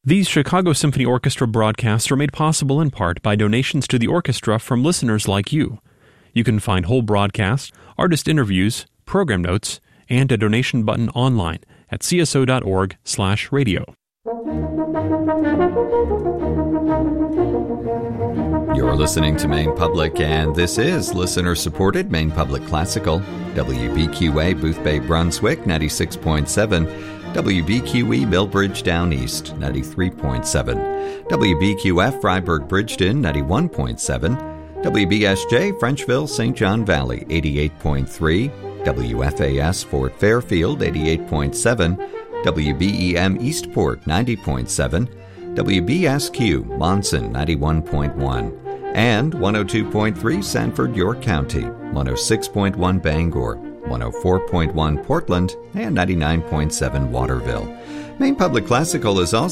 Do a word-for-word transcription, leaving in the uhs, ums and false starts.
These Chicago Symphony Orchestra broadcasts are made possible in part by donations to the orchestra from listeners like you. You can find whole broadcasts, artist interviews, program notes, and a donation button online at c s o dot org slash radio. You're listening to Maine Public, and this is listener-supported Maine Public Classical. W B Q A Boothbay, Brunswick, ninety-six point seven. W B Q E Millbridge Down East, ninety-three point seven. W B Q F Freiburg Bridgeton, ninety-one point seven. W B S J Frenchville Saint John Valley, eighty-eight point three. W F A S Fort Fairfield, eighty-eight point seven. W B E M Eastport, ninety point seven. W B S Q Monson, ninety-one point one. And one oh two point three Sanford, York County, one oh six point one Bangor, one oh four point one Portland, and ninety-nine point seven Waterville. Maine Public Classical is also